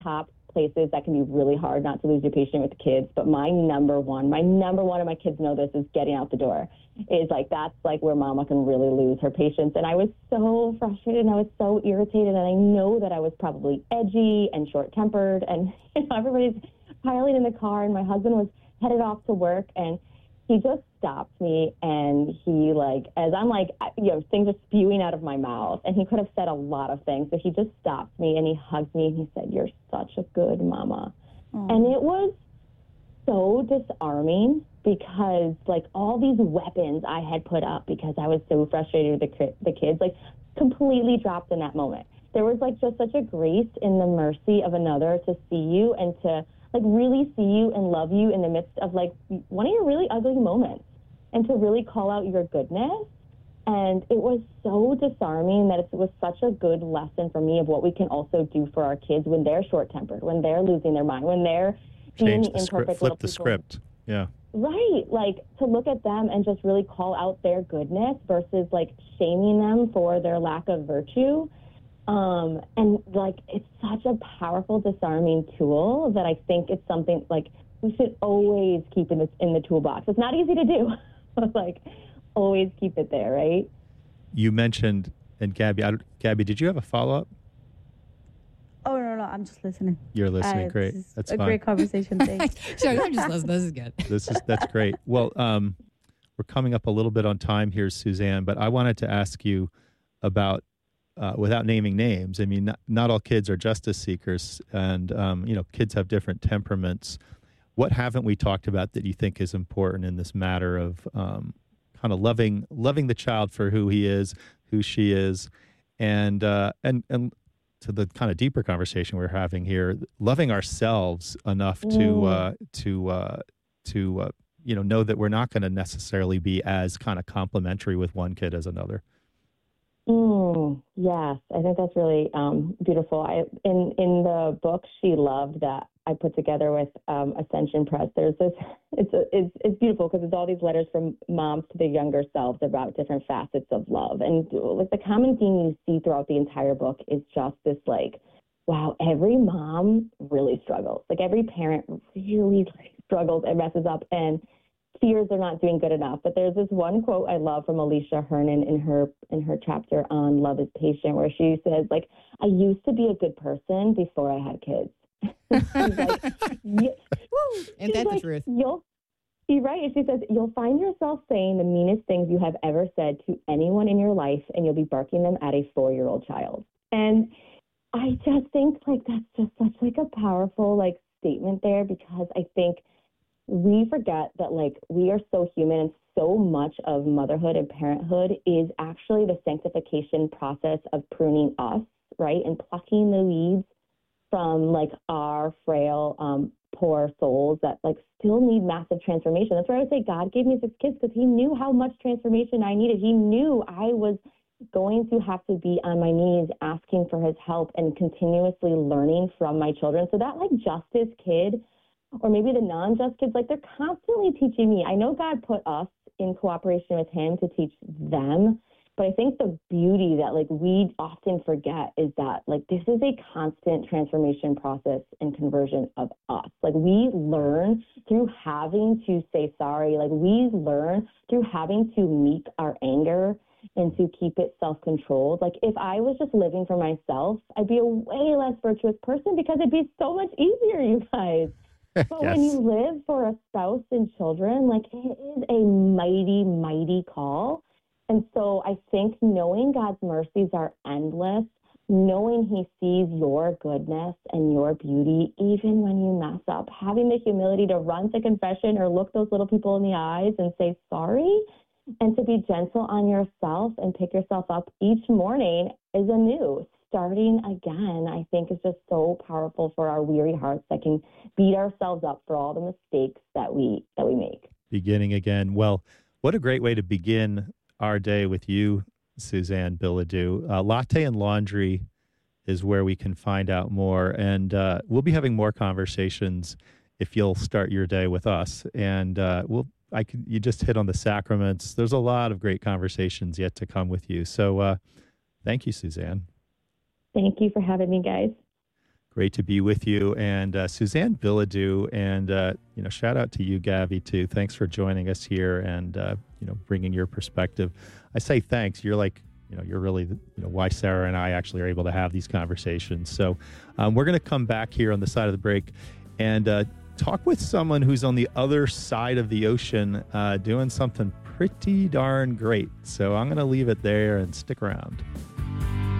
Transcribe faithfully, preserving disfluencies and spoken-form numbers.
top places that can be really hard not to lose your patient with the kids. But my number one, my number one, and my kids know this, is getting out the door. Is like, that's like where mama can really lose her patience. And I was so frustrated and I was so irritated. And I know that I was probably edgy and short-tempered. And you know, everybody's piling in the car, and my husband was headed off to work, and he just stopped me, and he, like, as I'm like, you know, things are spewing out of my mouth, and he could have said a lot of things, but he just stopped me, and he hugged me, and he said, "You're such a good mama." Aww. And it was so disarming, because, like, all these weapons I had put up because I was so frustrated with the, the kids, like, completely dropped in that moment. There was, like, just such a grace in the mercy of another to see you and to, like, really see you and love you in the midst of, like, one of your really ugly moments, and to really call out your goodness. And it was so disarming that it was such a good lesson for me of what we can also do for our kids when they're short-tempered, when they're losing their mind, when they're being Change the script, flip the script. Yeah. Right. Like, to look at them and just really call out their goodness versus, like, shaming them for their lack of virtue. Um, and, like, it's such a powerful, disarming tool that I think it's something, like, we should always keep in the, in the toolbox. It's not easy to do, but, like, always keep it there, right? You mentioned, and Gabby, I, Gabby, did you have a follow-up? Oh, no, no, I'm just listening. You're listening. Uh, great. This is That's a fine. great conversation. Thanks. Sure, I'm just listening. This is good. This is, that's great. Well, um, we're coming up a little bit on time here, Suzanne, but I wanted to ask you about, Uh, without naming names, I mean, not, not all kids are justice seekers, and, um, you know, kids have different temperaments. What haven't we talked about that you think is important in this matter of um, kind of loving loving the child for who he is, who she is, and uh, and and to the kind of deeper conversation we're having here, loving ourselves enough to uh, to uh, to uh, you know know that we're not going to necessarily be as kind of complimentary with one kid as another. Mm, yes, I think that's really um, beautiful. I, in in the book She Loved that I put together with um, Ascension Press, there's this. It's a, it's it's beautiful because it's all these letters from moms to their younger selves about different facets of love, and like the common theme you see throughout the entire book is just this, like, wow, every mom really struggles. Like, every parent really, like, struggles and messes up and fears they're not doing good enough. But there's this one quote I love from Alicia Hernan in her in her chapter on Love is Patient, where she says, like, I used to be a good person before I had kids. She's like, you, Ain't that like, the truth? You'll, she's right. She says, you'll find yourself saying the meanest things you have ever said to anyone in your life, and you'll be barking them at a four-year-old child. And I just think, like, that's just such, like, a powerful, like, statement there, because I think we forget that, like, we are so human, and so much of motherhood and parenthood is actually the sanctification process of pruning us, right, and plucking the weeds from, like, our frail, um, poor souls that, like, still need massive transformation. That's why I would say God gave me six kids, because he knew how much transformation I needed. He knew I was going to have to be on my knees asking for his help and continuously learning from my children. So that, like, justice kid, or maybe the non-just kids, like, they're constantly teaching me. I know God put us in cooperation with him to teach them, but I think the beauty that, like, we often forget is that, like, this is a constant transformation process and conversion of us. Like, we learn through having to say sorry. Like, we learn through having to meet our anger and to keep it self-controlled. Like, if I was just living for myself, I'd be a way less virtuous person, because it'd be so much easier, you guys. But Yes. when you live for a spouse and children, like, it is a mighty, mighty call. And so I think knowing God's mercies are endless, knowing he sees your goodness and your beauty, even when you mess up, having the humility to run to confession or look those little people in the eyes and say sorry, and to be gentle on yourself and pick yourself up each morning is anew. Starting again, I think, is just so powerful for our weary hearts that can beat ourselves up for all the mistakes that we that we make. Beginning again. Well, what a great way to begin our day with you, Suzanne Bilodeau. Uh, Latte and Laundry is where we can find out more, and uh, we'll be having more conversations if you'll start your day with us. And uh, we'll, I can, you just hit on the sacraments. There's a lot of great conversations yet to come with you. So, uh, thank you, Suzanne. Thank you for having me, guys. Great to be with you. And uh, Suzanne Bilodeau, and, uh, you know, shout out to you, Gavi, too. Thanks for joining us here and, uh, you know, bringing your perspective. I say thanks. You're like, you know, you're really, you know, why Sarah and I actually are able to have these conversations. So um, we're going to come back here on the side of the break and uh, talk with someone who's on the other side of the ocean uh, doing something pretty darn great. So I'm going to leave it there and stick around.